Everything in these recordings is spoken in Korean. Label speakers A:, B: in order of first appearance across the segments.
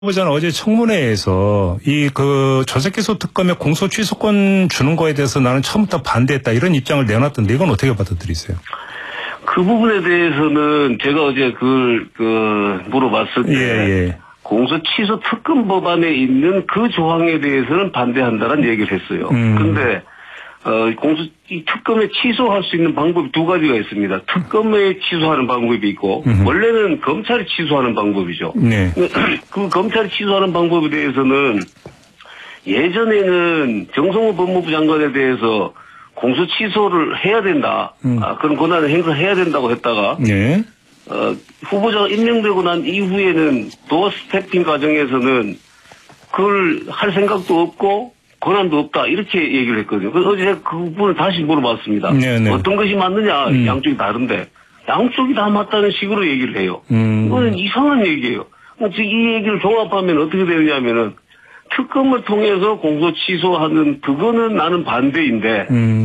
A: 후보자는 어제 청문회에서 저작기소 특검에 공소 취소권 주는 거에 대해서 나는 처음부터 반대했다 이런 입장을 내놨던데 이건 어떻게 받아들이세요?
B: 그 부분에 대해서는 제가 어제 물어봤을 때 공소 취소 특검 법안에 있는 그 조항에 대해서는 반대한다는 얘기를 했어요. 근데 이 특검에 취소할 수 있는 방법이 두 가지가 있습니다. 특검에 취소하는 방법이 있고, 원래는 검찰이 취소하는 방법이죠.
A: 네.
B: 그 검찰이 취소하는 방법에 대해서는 예전에는 정성호 법무부 장관에 대해서 공소 취소를 해야 된다. 그런 권한을 행사해야 된다고 했다가,
A: 네.
B: 후보자가 임명되고 난 이후에는 도어 스태핑 과정에서는 그걸 할 생각도 없고, 권한도 없다 이렇게 얘기를 했거든요. 그래서 어제 그 부분을 다시 물어봤습니다.
A: 네네.
B: 어떤 것이 맞느냐 양쪽이 다른데 양쪽이 다 맞다는 식으로 얘기를 해요. 이거는 이상한 얘기예요. 즉 이 얘기를 종합하면 어떻게 되느냐면은 특검을 통해서 공소 취소하는 그거는 나는 반대인데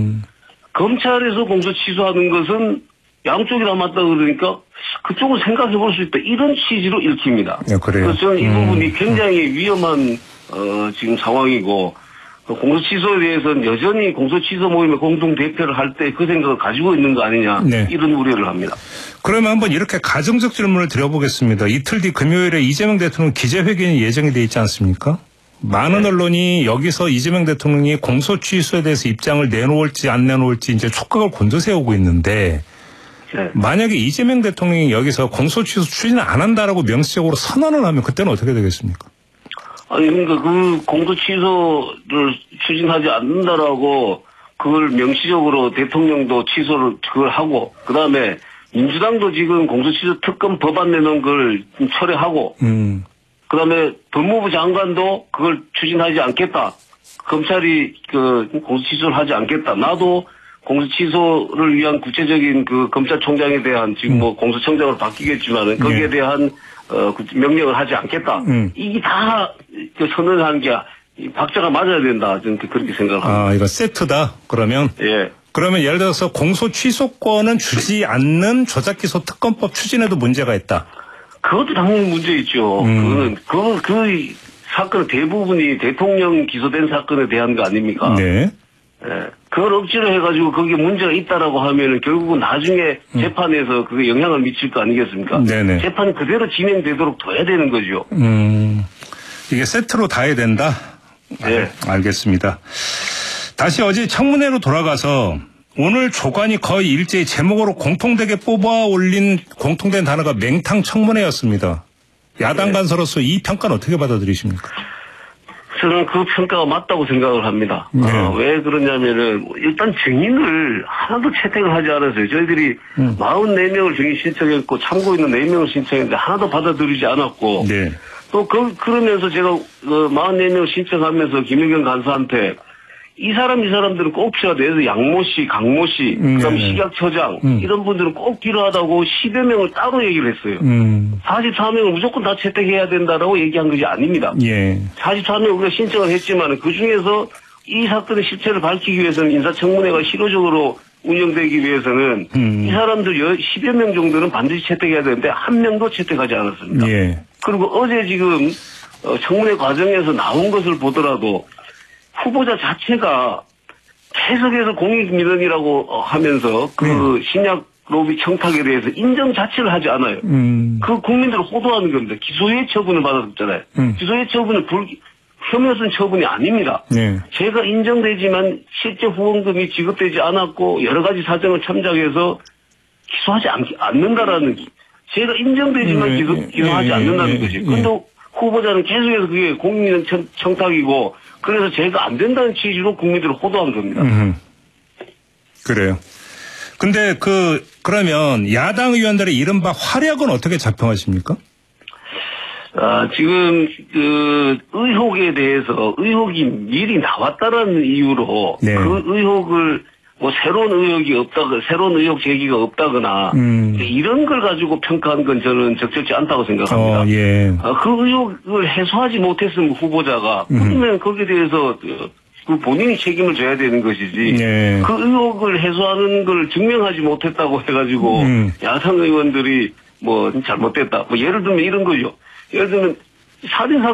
B: 검찰에서 공소 취소하는 것은 양쪽이 다 맞다 그러니까 그쪽을 생각해 볼 수 있다 이런 취지로 읽힙니다.
A: 네, 그래요.
B: 그래서 저는 이 부분이 굉장히 위험한 지금 상황이고 공소 취소에 대해서는 여전히 공소 취소 모임의 공동 대표를 할 때 그 생각을 가지고 있는 거 아니냐 이런 우려를 합니다.
A: 그러면 한번 이렇게 가정적 질문을 드려보겠습니다. 이틀 뒤 금요일에 이재명 대통령 기자회견이 예정이 돼 있지 않습니까? 많은 언론이 여기서 이재명 대통령이 공소 취소에 대해서 입장을 내놓을지 안 내놓을지 이제 촉각을 곤두세우고 있는데 만약에 이재명 대통령이 여기서 공소 취소 추진 안 한다라고 명시적으로 선언을 하면 그때는 어떻게 되겠습니까?
B: 아니, 그러니까 그 공소 취소를 추진하지 않는다라고 그걸 명시적으로 대통령도 취소를 그걸 하고, 그 다음에 민주당도 지금 공소 취소 특검 법안 내놓은 걸 철회하고, 그 다음에 법무부 장관도 그걸 추진하지 않겠다. 검찰이 공소 취소를 하지 않겠다. 나도 공소 취소를 위한 구체적인 검찰총장에 대한 지금 공소청장으로 바뀌겠지만은 거기에 대한 명령을 하지 않겠다. 이게 다 선언을 하는 게 박자가 맞아야 된다. 저는 그렇게 생각을 합니다.
A: 이거 세트다. 그러면 그러면 예를 들어서 공소 취소권은 주지 않는 저작기소 특검법 추진에도 문제가 있다.
B: 그것도 당연히 문제 있죠. 그 사건 대부분이 대통령 기소된 사건에 대한 거 아닙니까?
A: 네.
B: 그걸 억지로 해가지고 거기에 문제가 있다라고 하면은 결국은 나중에 재판에서 그게 영향을 미칠 거 아니겠습니까?
A: 네네.
B: 재판이 그대로 진행되도록 둬야 되는 거죠.
A: 이게 세트로 다 해야 된다?
B: 네.
A: 알겠습니다. 다시 어제 청문회로 돌아가서 오늘 조간이 거의 일제히 제목으로 공통되게 뽑아 올린 공통된 단어가 맹탕 청문회였습니다. 야당 간사로서 이 평가는 어떻게 받아들이십니까?
B: 저는 그 평가가 맞다고 생각을 합니다. 왜 그러냐면은 일단 증인을 하나도 채택을 하지 않았어요. 저희들이 44명을 증인 신청했고 참고 있는 4명을 신청했는데 하나도 받아들이지 않았고 또 그러면서 제가 44명을 신청하면서 김영경 간사한테 이 사람들은 꼭 필요하다. 그래서 양모 씨, 강모 씨, 그다음에 식약처장 이런 분들은 꼭 필요하다고 10여 명을 따로 얘기를 했어요. 44명을 무조건 다 채택해야 된다라고 얘기한 것이 아닙니다. 44명 우리가 신청을 했지만 그 중에서 이 사건의 실체를 밝히기 위해서는 인사청문회가 실효적으로 운영되기 위해서는 이 사람들 10여 명 정도는 반드시 채택해야 되는데 한 명도 채택하지 않았습니다. 그리고 어제 지금 청문회 과정에서 나온 것을 보더라도 후보자 자체가 계속해서 공익민원이라고 하면서 신약 로비 청탁에 대해서 인정 자체를 하지 않아요. 그 국민들을 호도하는 겁니다. 기소유예 처분을 받았잖아요. 기소유예 처분은 혐오성 처분이 아닙니다. 제가 인정되지만 실제 후원금이 지급되지 않았고 여러 가지 사정을 참작해서 기소하지 않는다라는 제가 인정되지만 기소하지 않는다는 거지. 근데 후보자는 계속해서 그게 공익민원 청탁이고 그래서 제가 안 된다는 취지로 국민들을 호도한 겁니다.
A: 그래요. 근데 그러면 야당 의원들의 이른바 활약은 어떻게 자평하십니까?
B: 지금 의혹에 대해서 의혹이 미리 나왔다라는 이유로 그 의혹을 새로운 의혹 제기가 없다거나 이런 걸 가지고 평가한 건 저는 적절치 않다고 생각합니다. 그 의혹을 해소하지 못했으면 후보자가 그러면 거기에 대해서 본인이 책임을 져야 되는 것이지 그 의혹을 해소하는 걸 증명하지 못했다고 해가지고 야당 의원들이 잘못됐다. 예를 들면 이런 거죠. 예를 들면 살인